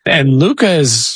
And Luka's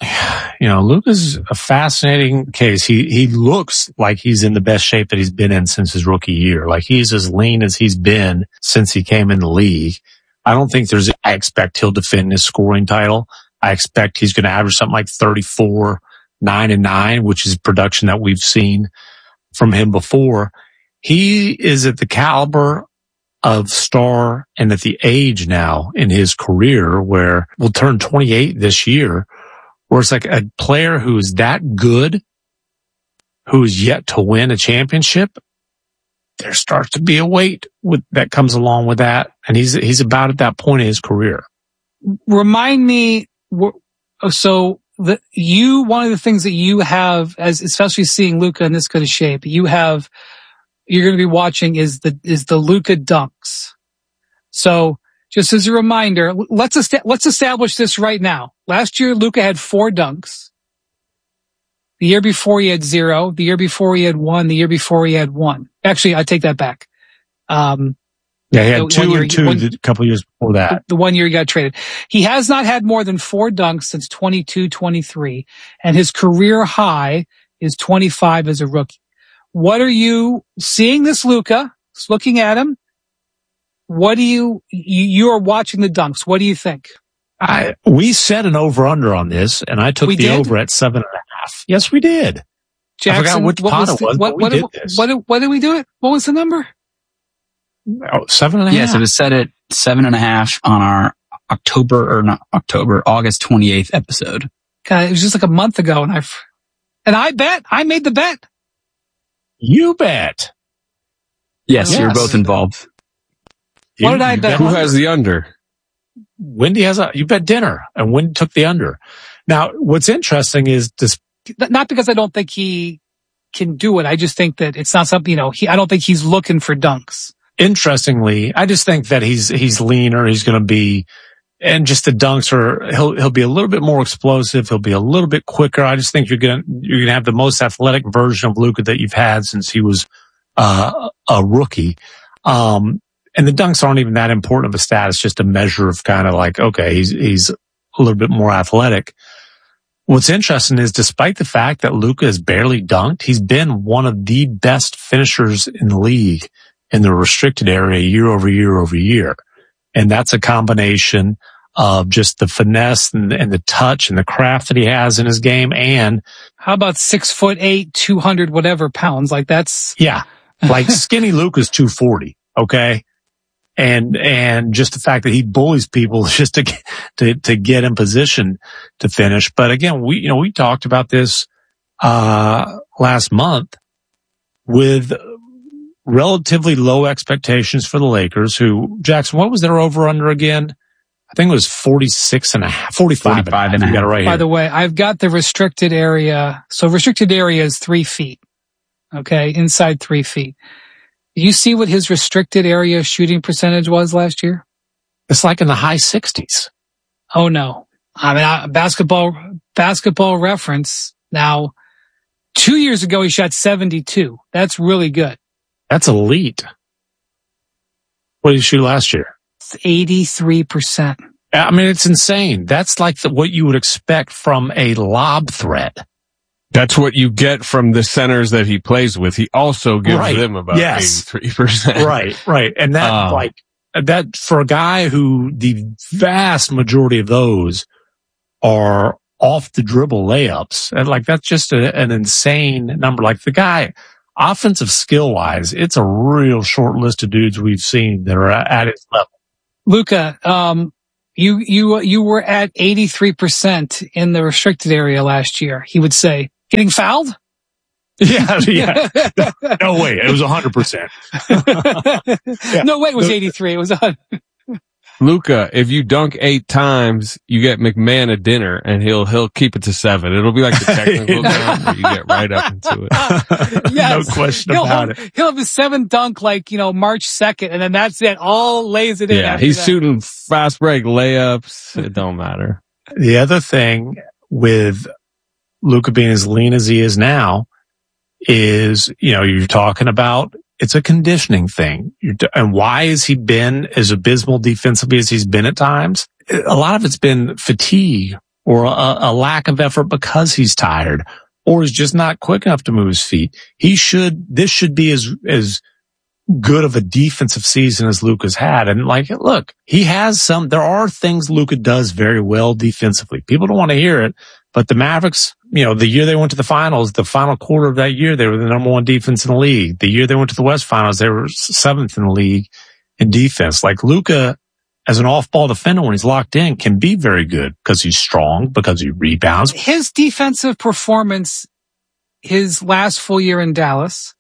a fascinating case. He looks like he's in the best shape that he's been in since his rookie year. Like he's as lean as he's been since he came in the league. I expect he'll defend his scoring title. I expect he's going to average something like 34, 9 and 9, which is production that we've seen from him before. He is at the caliber of star and at the age now in his career where we'll turn 28 this year, where it's like a player who is that good, who is yet to win a championship. There starts to be a weight that comes along with that. And he's about at that point in his career. Remind me, one of the things that you have, as especially seeing Luka in this good of shape, you're going to be watching is the Luka dunks. So just as a reminder, let's establish this right now. Last year, Luka had 4 dunks. The year before he had 0. The year before he had 1. The year before he had 1. Actually, I take that back. He had 2 and 2 a couple of years before that. The 1 year he got traded. He has not had more than 4 dunks since 22-23, and his career high is 25 as a rookie. What are you seeing this Luka, looking at him? What do you are watching the dunks. What do you think? We set an over-under on this, and I took the over at 7.5. Yes, we did. Jackson, I forgot which pot it was, but we did this. What did we do it? What was the number? 7.5. Yes, it was set at 7.5 on our August 28th episode. God, it was just like a month ago, and I made the bet. You bet. Yes, you're both involved. What did I bet? Who has the under? Wendy you bet dinner, and Wendy took the under. Now, what's interesting is this. Not because I don't think he can do it. I just think that it's not something, I don't think he's looking for dunks. Interestingly, I just think that he's leaner. He's going to be, and just the dunks he'll be a little bit more explosive. He'll be a little bit quicker. I just think you're going to have the most athletic version of Luka that you've had since he was, a rookie. And the dunks aren't even that important of a stat. It's just a measure of kind of like, okay, he's a little bit more athletic. What's interesting is despite the fact that Luka has barely dunked, he's been one of the best finishers in the league in the restricted area year over year over year. And that's a combination of just the finesse and the touch and the craft that he has in his game. And how about 6'8", 200 whatever pounds? Like that's, yeah, like skinny Luka's 240. Okay. And just the fact that he bullies people just to get in position to finish. But again, we talked about this, last month with relatively low expectations for the Lakers who, Jackson, what was their over under again? I think it was 45 and a half. You got it right here. By the way, I've got the restricted area. So restricted area is 3 feet. Okay. Inside 3 feet. You see what his restricted area shooting percentage was last year? It's like in the high 60s. Oh no. I mean, basketball reference. Now, 2 years ago, he shot 72. That's really good. That's elite. What did he shoot last year? 83%. I mean, it's insane. That's like what you would expect from a lob threat. That's what you get from the centers that he plays with. He also gives them about 83%. Right. And that for a guy who the vast majority of those are off the dribble layups, and like that's just an insane number. Like the guy, offensive skill wise, it's a real short list of dudes we've seen that are at his level. Luka, you were at 83% in the restricted area last year. He would say. Getting fouled? Yeah. No way. It was 100%. Yeah. No way. It was 83. It was 100. Luka, if you dunk 8 times, you get McMahon a dinner, and he'll keep it to 7. It'll be like the technical time where you get right up into it. Yes. No question about it. He'll have a 7 dunk like, March 2nd, and then that's it. All lays it in. Yeah, he's shooting fast break layups. It don't matter. The other thing with Luka being as lean as he is now is, you're talking about it's a conditioning thing. And why has he been as abysmal defensively as he's been at times? A lot of it's been fatigue or a lack of effort because he's tired or is just not quick enough to move his feet. This should be as good of a defensive season as Luka's had. And look, there are things Luka does very well defensively. People don't want to hear it, but the Mavericks, the year they went to the finals, the final quarter of that year, they were the number one defense in the league. The year they went to the West Finals, they were 7th in the league in defense. Luka, as an off-ball defender, when he's locked in, can be very good because he's strong, because he rebounds. His defensive performance, his last full year in Dallas,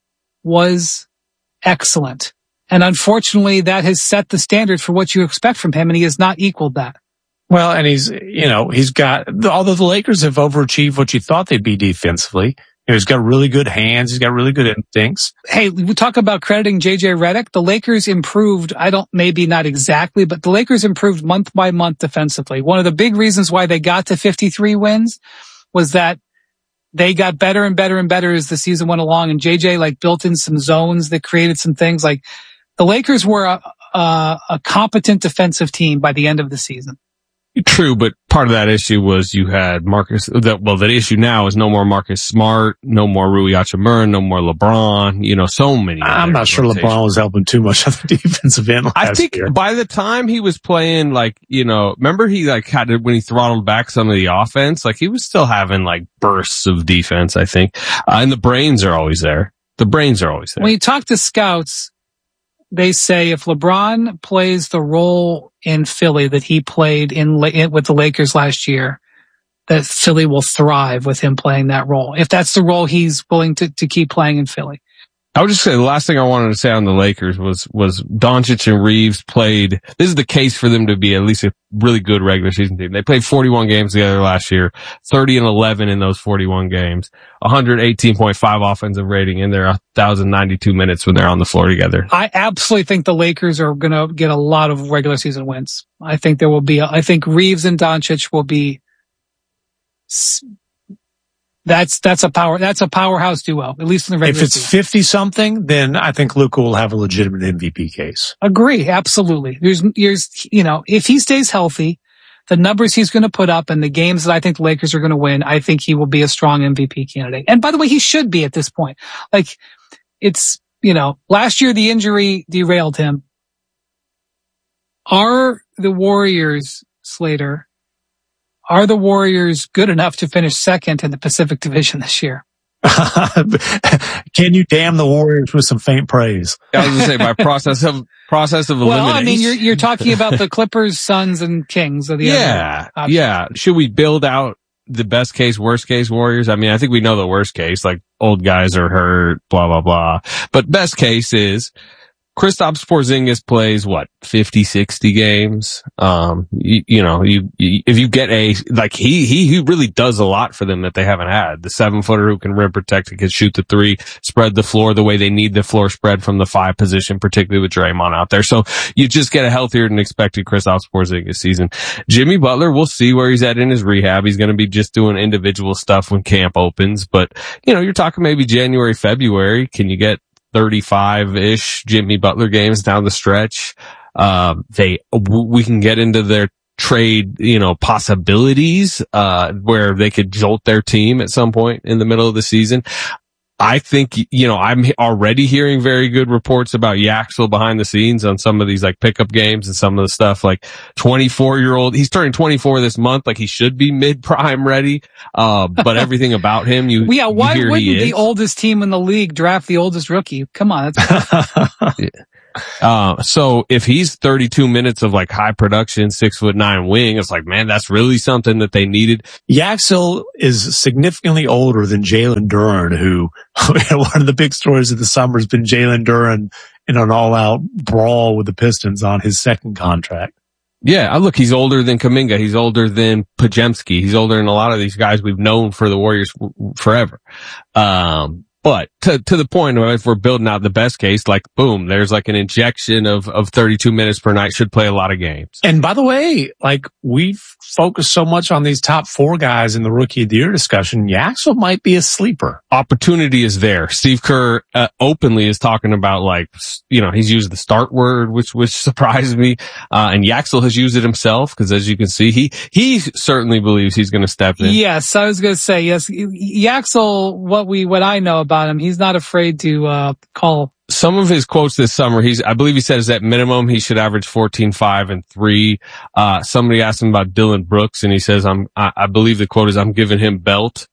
was excellent. And unfortunately, that has set the standard for what you expect from him, and he has not equaled that. Well, and he's got, although the Lakers have overachieved what you thought they'd be defensively, he's got really good hands. He's got really good instincts. Hey, we talk about crediting JJ Redick. The Lakers improved, maybe not exactly, but the Lakers improved month by month defensively. One of the big reasons why they got to 53 wins was that they got better and better and better as the season went along, and JJ built in some zones that created some things. The Lakers were a competent defensive team by the end of the season. True, but part of that issue was you had that issue now is no more Marcus Smart, no more Rui Hachimura, no more LeBron, so many. I'm not sure LeBron was helping too much on the defensive end I think year. By the time he was playing, remember he had it when he throttled back some of the offense, he was still having bursts of defense, I think. And the brains are always there. When you talk to scouts, they say if LeBron plays the role in Philly that he played with the Lakers last year, that Philly will thrive with him playing that role. If that's the role he's willing to keep playing in Philly. I would just say the last thing I wanted to say on the Lakers was Doncic and Reeves played. This is the case for them to be at least a really good regular season team. They played 41 games together last year, 30-11 in those 41 games, 118.5 offensive rating in their 1,092 minutes when they're on the floor together. I absolutely think the Lakers are going to get a lot of regular season wins. I think I think Reeves and Doncic will be. That's a powerhouse duo, at least in the regular season. If it's 50 something, then I think Luka will have a legitimate MVP case. Agree, absolutely. If he stays healthy, the numbers he's going to put up and the games that I think the Lakers are going to win, I think he will be a strong MVP candidate. And by the way, he should be at this point. Last year the injury derailed him. Are the Warriors, Slater, good enough to finish second in the Pacific Division this year? Can you damn the Warriors with some faint praise? I was going to say by process of elimination. Well, you're talking about the Clippers, Suns, and Kings. Yeah. Should we build out the best case, worst case Warriors? I think we know the worst case, old guys are hurt, blah, blah, blah. But best case is Kristaps Porzingis plays 50, 60 games. If you get he really does a lot for them that they haven't had. The 7-footer who can rim protect, who can shoot the three, spread the floor the way they need the floor spread from the 5 position, particularly with Draymond out there. So you just get a healthier than expected Kristaps Porzingis season. Jimmy Butler, we'll see where he's at in his rehab. He's going to be just doing individual stuff when camp opens, but you're talking maybe January, February. Can you get 35-ish Jimmy Butler games down the stretch? We can get into their trade, possibilities, where they could jolt their team at some point in the middle of the season. I think, I'm already hearing very good reports about Yaxel behind the scenes on some of these pickup games and some of the stuff 24-year-old. He's turning 24 this month. He should be mid-prime ready. But everything about him, why wouldn't the oldest team in the league draft the oldest rookie? Come on. So if he's 32 minutes of like high production, 6'9" wing, it's like, man, that's really something that they needed. Yaxel is significantly older than Jalen Duren, who one of the big stories of the summer has been Jalen Duren in an all-out brawl with the Pistons on his second contract. Yeah, look, he's older than Kuminga. He's older than Podziemski. He's older than a lot of these guys we've known for the Warriors forever. But to the point where if we're building out the best case, like boom, there's like an injection of 32 minutes per night, should play a lot of games. And by the way, like we've focused so much on these top 4 guys in the Rookie of the Year discussion, Yaxel might be a sleeper. Opportunity is there. Steve Kerr openly is talking about, like, he's used the start word, which surprised me. And Yaxel has used it himself, because as you can see, he certainly believes he's going to step in. Yes, I was going to say, yes. Yaxel, what I know about him, he's not afraid to call. Some of his quotes this summer, I believe he said is at minimum he should average 14, 5, and 3. Somebody asked him about Dylan Brooks, and he says, I believe the quote is, I'm giving him belt.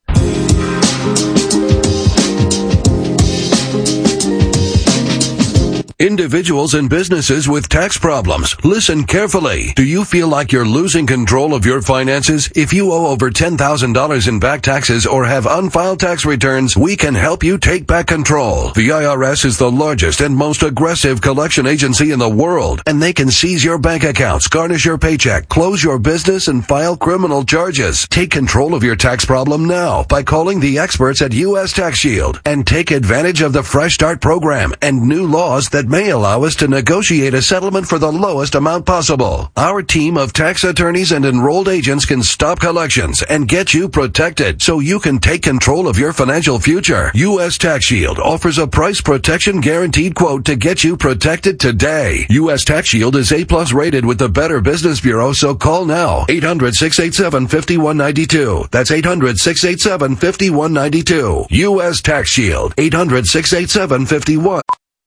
Individuals and businesses with tax problems, listen carefully. Do you feel like you're losing control of your finances? If you owe over $10,000 in back taxes or have unfiled tax returns, we can help you take back control. The IRS is the largest and most aggressive collection agency in the world, and they can seize your bank accounts, garnish your paycheck, close your business, and file criminal charges. Take control of your tax problem now by calling the experts at U.S. Tax Shield, and take advantage of the Fresh Start program and new laws that may allow us to negotiate a settlement for the lowest amount possible. Our team of tax attorneys and enrolled agents can stop collections and get you protected so you can take control of your financial future. U.S. Tax Shield offers a price protection guaranteed quote to get you protected today. U.S. Tax Shield is A+ rated with the Better Business Bureau, so call now. 800-687-5192. That's 800-687-5192. U.S. Tax Shield. 800-687-5192.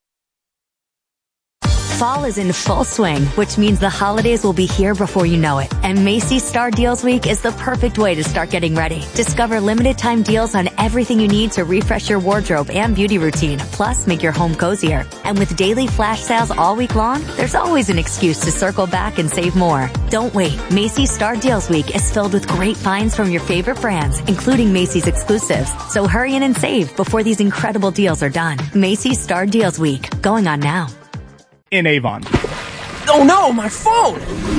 Fall is in full swing, which means the holidays will be here before you know it. And Macy's Star Deals Week is the perfect way to start getting ready. Discover limited time deals on everything you need to refresh your wardrobe and beauty routine, plus make your home cozier. And with daily flash sales all week long, there's always an excuse to circle back and save more. Don't wait. Macy's Star Deals Week is filled with great finds from your favorite brands, including Macy's exclusives. So hurry in and save before these incredible deals are done. Macy's Star Deals Week, going on now. In Avon. Oh no, my phone!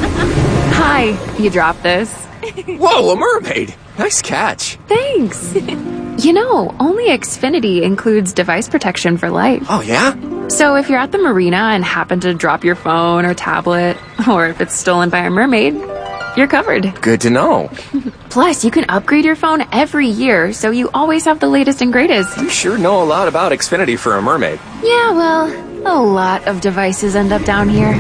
Hi, you dropped this. Whoa, a mermaid! Nice catch. Thanks. You know, only Xfinity includes device protection for life. Oh yeah? So if you're at the marina and happen to drop your phone or tablet, or if it's stolen by a mermaid, you're covered. Good to know. Plus, you can upgrade your phone every year, so you always have the latest and greatest. You sure know a lot about Xfinity for a mermaid. Yeah, well, a lot of devices end up down here.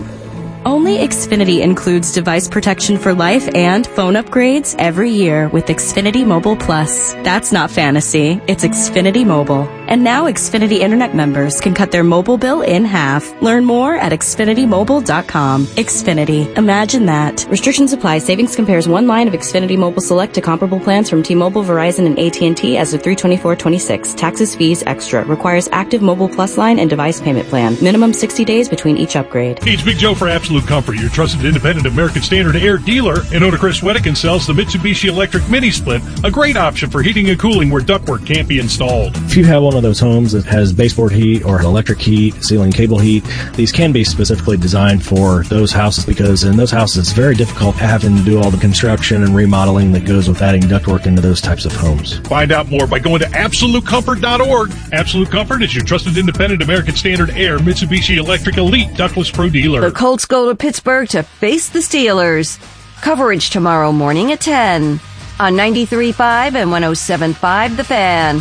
Only Xfinity includes device protection for life and phone upgrades every year with Xfinity Mobile Plus. That's not fantasy, it's Xfinity Mobile. And now Xfinity Internet members can cut their mobile bill in half. Learn more at XfinityMobile.com. Xfinity. Imagine that. Restrictions apply. Savings compares one line of Xfinity Mobile Select to comparable plans from T-Mobile, Verizon, and AT&T as of 3/24/26. Taxes, fees, extra. Requires active Mobile Plus line and device payment plan. Minimum 60 days between each upgrade. Hey, it's Big Joe for Absolute Comfort, your trusted independent American Standard Air dealer. And owner Chris Wedekin sells the Mitsubishi Electric Mini Split, a great option for heating and cooling where ductwork can't be installed. If you have one of those homes that has baseboard heat or an electric heat, ceiling cable heat, these can be specifically designed for those houses, because in those houses it's very difficult having to do all the construction and remodeling that goes with adding ductwork into those types of homes. Find out more by going to AbsoluteComfort.org. Absolute Comfort is your trusted independent American Standard Air Mitsubishi Electric Elite Ductless Pro dealer. The Colts go to Pittsburgh to face the Steelers. Coverage tomorrow morning at 10 on 93.5 and 107.5 The Fan.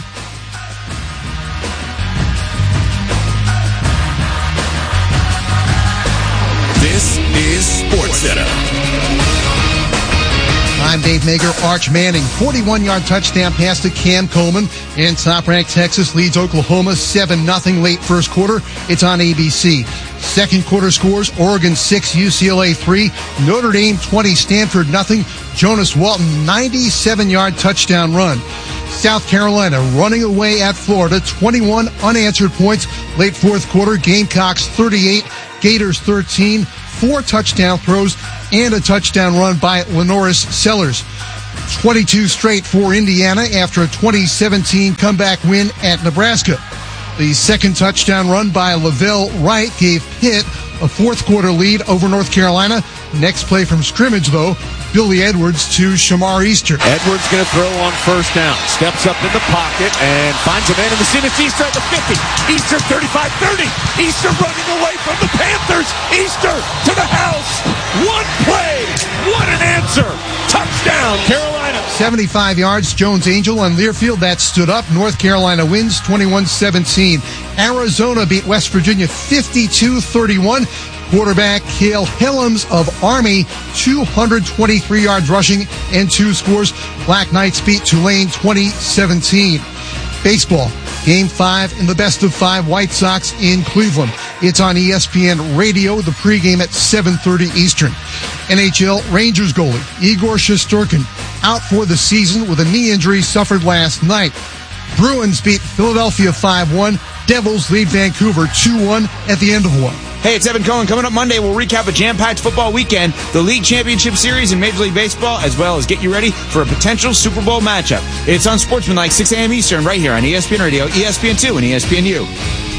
This is SportsCenter. I'm Dave Mager. Arch Manning, 41-yard touchdown pass to Cam Coleman. And top-ranked Texas leads Oklahoma 7-0 late first quarter. It's on ABC. Second quarter scores, Oregon 6, UCLA 3, Notre Dame 20, Stanford 0. Jonas Walton, 97-yard touchdown run. South Carolina running away at Florida, 21 unanswered points. Late fourth quarter, Gamecocks 38, Gators 13, 4 touchdown throws, and a touchdown run by Lenoris Sellers. 22 straight for Indiana after a 2017 comeback win at Nebraska. The second touchdown run by Lavelle Wright gave Pitt a fourth quarter lead over North Carolina. Next play from scrimmage, though, Billy Edwards to Shamar Easter. Edwards going to throw on first down. Steps up in the pocket and finds a man in the seat. It's Easter at the 50. Easter 35-30. Easter running away from the Panthers. Easter to the house. One play. What an answer. Touchdown, Carolina. 75 yards, Jones Angel and Learfield. That stood up. North Carolina wins 21-17. Arizona beat West Virginia 52-31. Quarterback Cale Hillams of Army, 223 yards rushing and 2 scores. Black Knights beat Tulane 2017. Baseball, Game 5 in the best-of-5 White Sox in Cleveland. It's on ESPN Radio, the pregame at 7:30 Eastern. NHL Rangers goalie Igor Shesterkin out for the season with a knee injury suffered last night. Bruins beat Philadelphia 5-1. Devils lead Vancouver 2-1 at the end of one. Hey, it's Evan Cohen. Coming up Monday, we'll recap a jam-packed football weekend, the League Championship Series in Major League Baseball, as well as get you ready for a potential Super Bowl matchup. It's on Sportsmanlike, 6 a.m. Eastern, right here on ESPN Radio, ESPN2, and ESPNU.